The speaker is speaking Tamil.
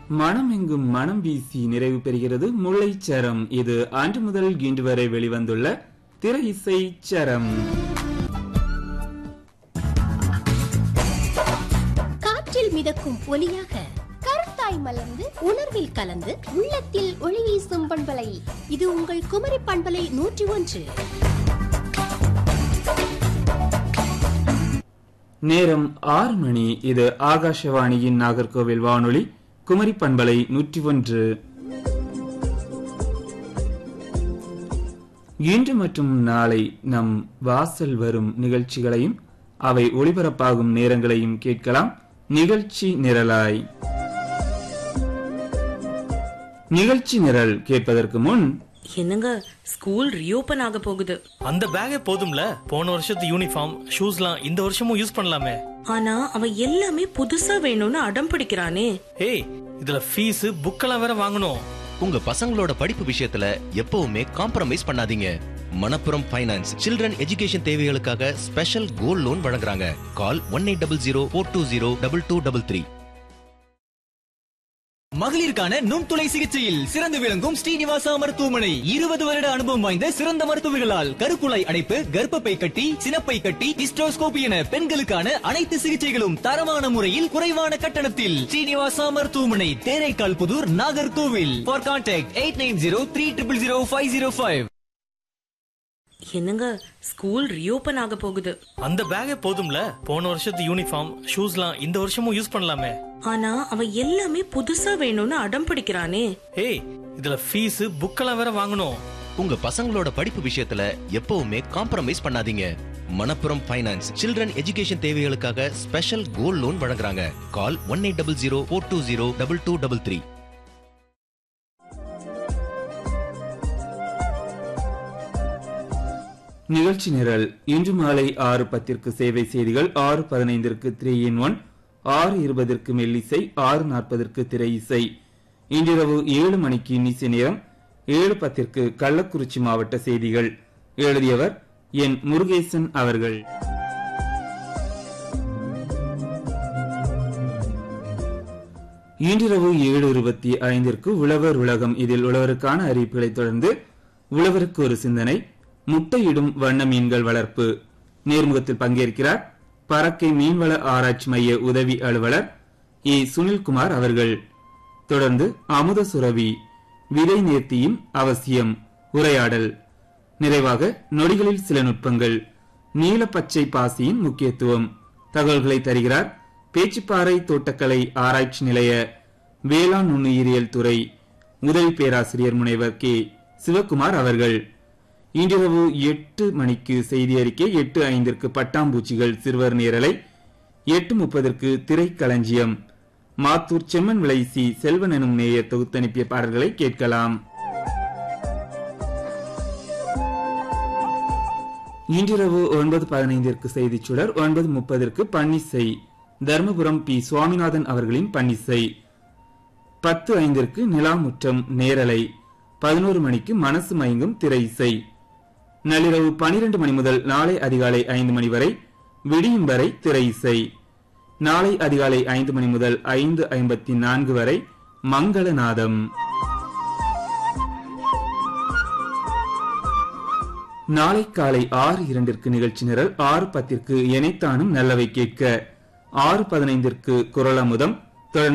மனமெங்கும் மனம் வீசி நிறைவு பெறுகிறது முல்லைச்சரம். இது அன்று முதல் இன்று வரை வெளிவந்துள்ள திரை இசை சரம். காற்றில் மிதக்கும் ஒலியாக கருத்தாய் மலர்ந்து உணர்வில் கலந்து உள்ளத்தில் ஒளி வீசும் பண்பலை. இது உங்கள் குமரி பண்பலை 101. நேரம் 6 மணி. இது ஆகாஷவாணியின் நாகர்கோவில் வானொலி குமரி பண்பலை 101. இன்று மற்றும் நாளை நம் வாசல் வரும் நிகழ்ச்சிகளையும் அவை ஒளிபரப்பாகும் நேரங்களையும் கேட்கலாம். நிகழ்ச்சி நிரலாய். நிகழ்ச்சி நிரல் கேட்பதற்கு முன், என்னங்க ஸ்கூல் ரீஓபன் ஆக போகுது. அந்த பேக்கே போதும்ல, போன வருஷத்து யூனிஃபார்ம் ஷூஸ்லாம் இந்த வருஷமும் யூஸ் பண்ணலாமே. ஆனா அவன் எல்லாமே புதுசா வேணும்னு அடம் பிடிக்கிறானே. ஏய், இதுல ஃபீஸ் புக்கெல்லாம் வேற வாங்கணும். உங்க பசங்களோட படிப்பு விஷயத்துல எப்பவுமே காம்ப்ரமைஸ் பண்ணாதீங்க. மணப்புரம் ஃபைனான்ஸ் சில்ட்ரன் எஜுகேஷன் தேவைகளுக்காக ஸ்பெஷல் கோல்ட் லோன் வழங்குறாங்க. கால் 1800-420-2233. மகளிருக்கான நுண்துளை சிகிச்சையில் சிறந்து விளங்கும் ஸ்ரீனிவாசா மருத்துவமனை 20 வருட அனுபவம் வாய்ந்த சிறந்த மருத்துவர்களால் கருக்குழாய் அடைப்பு, கர்ப்பப்பை கட்டி, சினப்பை கட்டி, ஹிஸ்டோஸ்கோபி என பெண்களுக்கான அனைத்து சிகிச்சைகளும் தரமான முறையில் குறைவான கட்டணத்தில். ஸ்ரீனிவாசா மருத்துவமனை, தேரைக்கால் புதூர், நாகர்கோவில். For contact 8903000505. என்னங்க ஸ்கூல் ரீஓபன் ஆக போகுது. அந்த பேக்கே போதும்ல, போன வருஷத்து யூனிஃபார்ம் ஷூஸ்லாம் இந்த வருஷமும் யூஸ் பண்ணலாமே. ஆனா அவன் எல்லாமே புதுசா வேணும்னு அடம் பிடிக்கிறானே. ஏய், இதுல ஃபீஸ் புக்கெல்லாம் வேற வாங்கணும். உங்க பசங்களோட படிப்பு விஷயத்துல எப்பவுமே காம்ப்ரமைஸ் பண்ணாதீங்க. மணப்புரம் ஃபைனான்ஸ் சில்ட்ரன் எஜுகேஷன் தேவைகளுக்காக ஸ்பெஷல் கோல்ட் லோன் வழங்குறாங்க. கால் 1800-420-2233. நிகழ்ச்சி நிரல். இன்று மாலை 6:10 சேவை செய்திகள், 6:15 3 in 1, 6:20 மெல்லிசை, 6:40 திரை இசை. இன்றிரவு 7 மணிக்கு இன்னிசை நேரம். 7:10 கள்ளக்குறிச்சி மாவட்ட செய்திகள். எழுதியவர் என் முருகேசன் அவர்கள். இன்றிரவு 7:25 உழவர் உலகம். இதில் உழவருக்கான அறிவிப்புகளை தொடர்ந்து உழவருக்கு ஒரு சிந்தனை, முட்டையிடும் வண்ண மீன்கள் வளர்ப்பு. நேர்முகத்தில் பங்கேற்கிறார் பறக்கை மீன்வள ஆராய்ச்சி மைய உதவி அலுவலர் ஏ சுனில்குமார் அவர்கள். தொடர்ந்து அமுத சுரவி, விதை நேர்த்தியின் அவசியம் உரையாடல். நிறைவாக நொடிகளில் சில நுட்பங்கள், நீலப்பச்சை பாசியின் முக்கியத்துவம். தகவல்களை தருகிறார் பேச்சுப்பாறை தோட்டக்கலை ஆராய்ச்சி நிலைய வேளாண் நுண்ணுயிரியல் துறை உதவி பேராசிரியர் முனைவர் கே சிவகுமார் அவர்கள். இன்றிரவு 8 மணிக்கு செய்தி அறிக்கை, 8:05 பட்டாம்பூச்சிகள் சிறுவர் நேரலை, 8:30 திரைக்களஞ்சியம். மாத்தூர் செம்மன் விளைசி செல்வன் எனும் நேயர் தொகுத்தனுப்பிய பாடல்களை கேட்கலாம். இன்றிரவு 9:15 செய்திச் சுடர், 9:30 பன்னிசை, தர்மபுரம் பி சுவாமிநாதன் அவர்களின் பன்னிசை. 10:05 நிலாமுற்றம் நேரலை, 11 மணிக்கு மனசு மயங்கும் திரை இசை. நள்ளிரவு 12 மணி முதல் நாளை அதிகாலை 5 மணி வரை விடியும் வரை திரை இசை. நாளை அதிகாலை 5 மணி முதல் 5:54 வரை மங்களநாதம். நாளை காலை 6:02 நிகழ்ச்சி நிரல். 6:10 எனைத்தானும் நல்லவை கேட்க, 6:15 குரல் அமுதம்,